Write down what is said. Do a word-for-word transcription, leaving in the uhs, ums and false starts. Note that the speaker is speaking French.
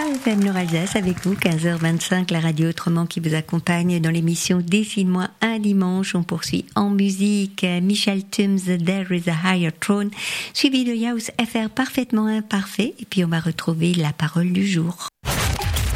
F M Nord Alsace avec vous, quinze heures vingt-cinq, la radio autrement qui vous accompagne dans l'émission Dessine-moi un dimanche. On poursuit en musique Michel Tums, There is a Higher Throne, suivi de Yaous F R Parfaitement Imparfait. Et puis on va retrouver la parole du jour.